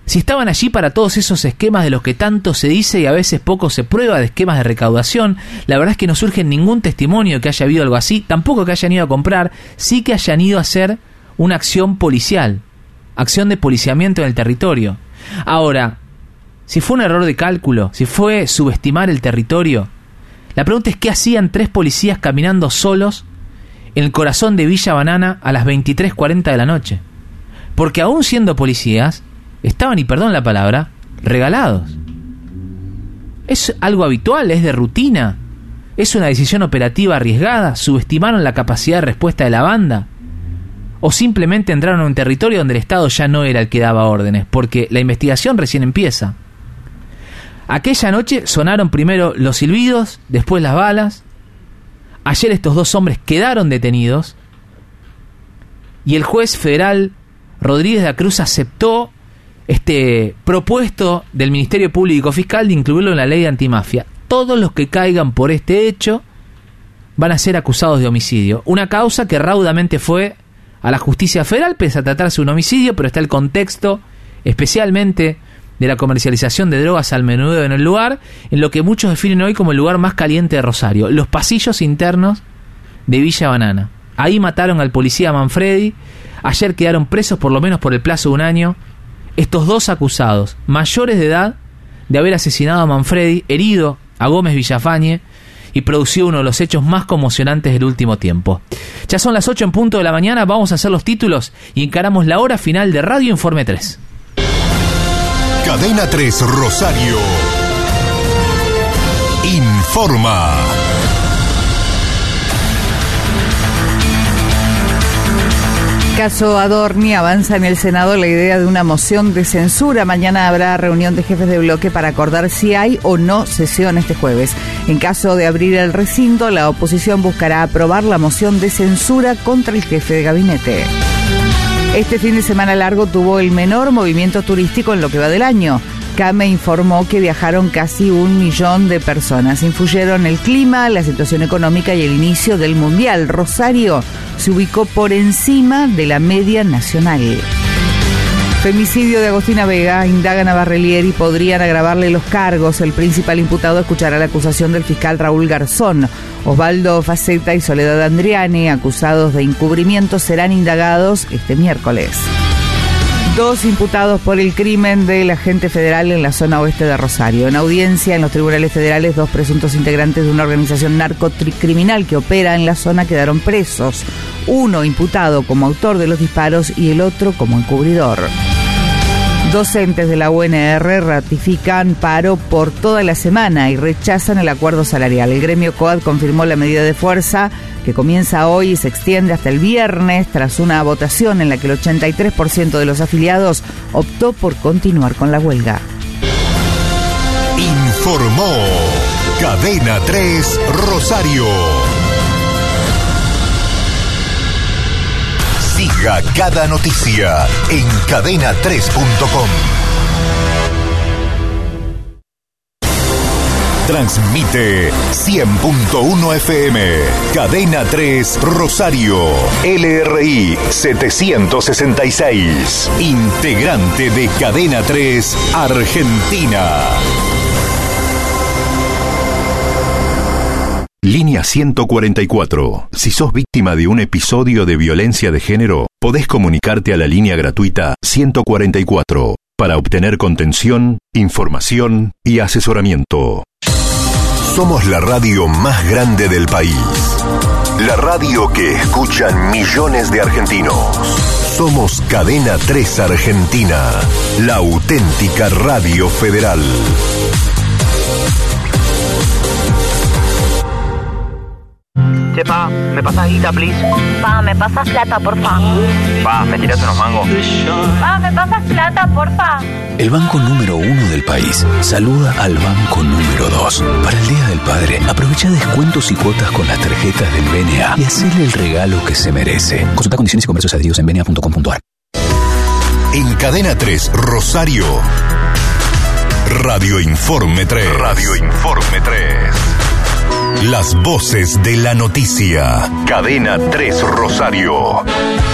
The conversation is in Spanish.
Si estaban allí para todos esos esquemas de los que tanto se dice y a veces poco se prueba, de esquemas de recaudación, la verdad es que no surge ningún testimonio que haya habido algo así, tampoco que hayan ido a comprar, sí que hayan ido a hacer una acción policial, acción de policiamiento en el territorio. Ahora, si fue un error de cálculo, si fue subestimar el territorio, la pregunta es: ¿qué hacían 3 policías caminando solos en el corazón de Villa Banana a las 23:40 de la noche? Porque aún siendo policías, estaban, y perdón la palabra, regalados. ¿Es algo habitual? ¿Es de rutina? ¿Es una decisión operativa arriesgada? ¿Subestimaron la capacidad de respuesta de la banda? ¿O simplemente entraron a un territorio donde el Estado ya no era el que daba órdenes? Porque la investigación recién empieza. Aquella noche sonaron primero los silbidos, después las balas. Ayer estos 2 hombres quedaron detenidos y el juez federal Rodríguez de la Cruz aceptó propuesto del Ministerio Público Fiscal de incluirlo en la ley de antimafia. Todos los que caigan por este hecho van a ser acusados de homicidio. Una causa que raudamente fue a la justicia federal, pese a tratarse de un homicidio, pero está el contexto, especialmente de la comercialización de drogas al menudeo en el lugar, en lo que muchos definen hoy como el lugar más caliente de Rosario, los pasillos internos de Villa Banana. Ahí mataron al policía Manfredi. Ayer quedaron presos por lo menos por el plazo de un año estos 2 acusados, mayores de edad, de haber asesinado a Manfredi, herido a Gómez Villafañe y producido uno de los hechos más conmocionantes del último tiempo. Ya son las 8 en punto de la mañana, vamos a hacer los títulos y encaramos la hora final de Radio Informe 3. Cadena 3 Rosario informa. Caso Adorni, avanza en el Senado la idea de una moción de censura. Mañana habrá reunión de jefes de bloque para acordar si hay o no sesión este jueves. En caso de abrir el recinto, la oposición buscará aprobar la moción de censura contra el jefe de gabinete. Este fin de semana largo tuvo el menor movimiento turístico en lo que va del año. CAME informó que viajaron casi 1 millón de personas. Influyeron el clima, la situación económica y el inicio del Mundial. Rosario se ubicó por encima de la media nacional. Femicidio de Agostina Vega, indagan a Barrelieri y podrían agravarle los cargos. El principal imputado escuchará la acusación del fiscal Raúl Garzón. Osvaldo Faceta y Soledad Andriani, acusados de encubrimiento, serán indagados este miércoles. 2 imputados por el crimen del agente federal en la zona oeste de Rosario. En audiencia en los tribunales federales, 2 presuntos integrantes de una organización narcocriminal que opera en la zona quedaron presos. Uno imputado como autor de los disparos y el otro como encubridor. Docentes de la UNR ratifican paro por toda la semana y rechazan el acuerdo salarial. El gremio COAD confirmó la medida de fuerza que comienza hoy y se extiende hasta el viernes tras una votación en la que el 83% de los afiliados optó por continuar con la huelga. Informó Cadena 3 Rosario. Siga cada noticia en cadena3.com. Transmite 100.1 FM, Cadena 3 Rosario, LRI 766, integrante de Cadena 3 Argentina. Línea 144. Si sos víctima de un episodio de violencia de género, podés comunicarte a la línea gratuita 144 para obtener contención, información y asesoramiento. Somos la radio más grande del país. La radio que escuchan millones de argentinos. Somos Cadena 3 Argentina, la auténtica radio federal. Che, pa, ¿me pasás guita, please? Pa, ¿me pasas plata, porfa? Pa, ¿me tirás unos mangos? Pa, ¿me pasas plata, porfa? El banco número 1 del país saluda al banco número 2. Para el Día del Padre, aprovecha descuentos y cuotas con las tarjetas del BNA y hacele el regalo que se merece. Consulta condiciones y comercios adheridos en bna.com.ar. En Cadena 3 Rosario, Radio Informe 3. Radio Informe 3. Las voces de la noticia. Cadena 3 Rosario.